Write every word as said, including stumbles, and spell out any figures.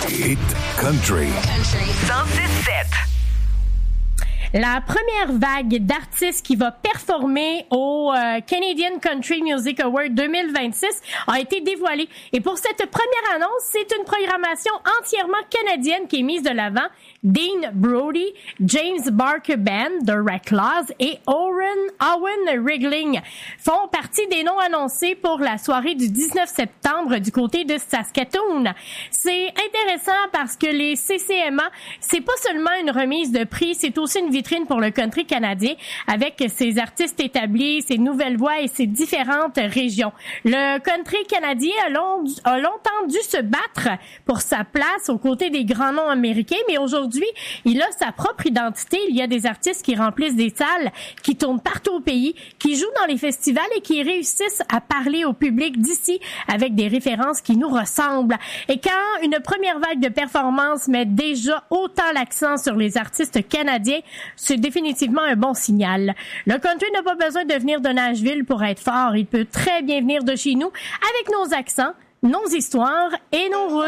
Hit Country. Country cent six sept. La première vague d'artistes qui va performer au euh, Canadian Country Music Award deux mille vingt-six a été dévoilée. Et pour cette première annonce, c'est une programmation entièrement canadienne qui est mise de l'avant. Dean Brody, James Barker Band, The Reclaws et Owen, Owen Wriggling font partie des noms annoncés pour la soirée du dix-neuf septembre du côté de Saskatoon. C'est intéressant parce que les C C M A, c'est pas seulement une remise de prix, c'est aussi une vitrine pour le country canadien avec ses artistes établis, ses nouvelles voix et ses différentes régions. Le country canadien a, long, a longtemps dû se battre pour sa place aux côtés des grands noms américains, mais aujourd'hui, il a sa propre identité. Il y a des artistes qui remplissent des salles, qui tournent partout au pays, qui jouent dans les festivals et qui réussissent à parler au public d'ici avec des références qui nous ressemblent. Et quand une première vague de performances met déjà autant l'accent sur les artistes canadiens, c'est définitivement un bon signal. Le country n'a pas besoin de venir de Nashville pour être fort. Il peut très bien venir de chez nous avec nos accents, nos histoires et nos routes.